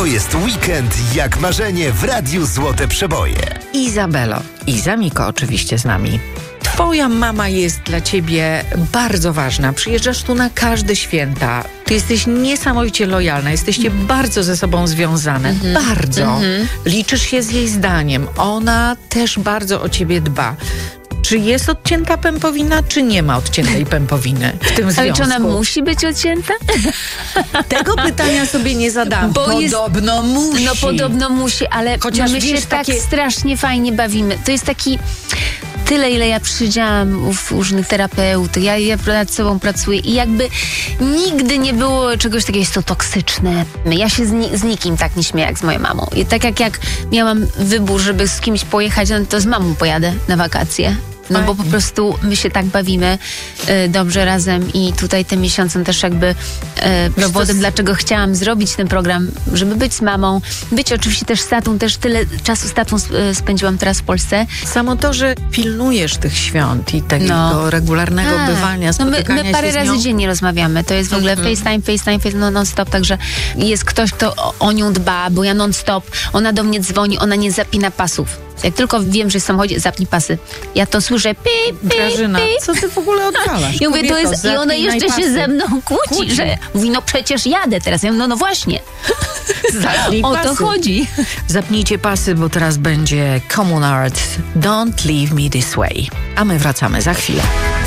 To jest weekend jak marzenie w Radiu Złote Przeboje. Izabelo, Iza Miko oczywiście z nami. Twoja mama jest dla ciebie bardzo ważna. Przyjeżdżasz tu na każde święta. Ty jesteś niesamowicie lojalna. Jesteście bardzo ze sobą związane. Bardzo. Liczysz się z jej zdaniem. Ona też bardzo o ciebie dba. Czy jest odcięta pępowina, czy nie ma odciętej pępowiny w tym związku? Ale czy ona musi być odcięta? Tego pytania sobie nie zadam. Podobno musi. No podobno musi, ale chociaż my się wiesz, tak takie... strasznie fajnie bawimy. To jest taki... Tyle, ile ja przyjrzałam u różnych terapeutów, ja nad sobą pracuję i jakby nigdy nie było czegoś takiego, jest to toksyczne. Ja się z nikim tak nie śmieję jak z moją mamą. I tak jak miałam wybór, żeby z kimś pojechać, no to z mamą pojadę na wakacje. No bo po prostu my się tak bawimy dobrze razem i tutaj tym miesiącem też jakby powodem, dlaczego chciałam zrobić ten program, żeby być z mamą, być oczywiście też z tatą, też tyle czasu z tatą spędziłam teraz w Polsce. Samo to, że pilnujesz tych świąt i takiego regularnego bywania, spotykania się my parę razy dziennie rozmawiamy, to jest w ogóle FaceTime, non-stop, także jest ktoś, kto o nią dba, bo ja non-stop, ona do mnie dzwoni, ona nie zapina pasów. Jak tylko wiem, że w samochodzie, zapnij pasy. Ja to słyszę, Grażyna, co ty w ogóle odwalasz? Ja mówię, to jest, i ona jeszcze się ze mną kłóci, że mówi, no przecież jadę teraz. Ja mówię, no właśnie. Zapnij o pasy. to chodzi. Zapnijcie pasy, bo teraz będzie Common Art, Don't Leave Me This Way. A my wracamy za chwilę.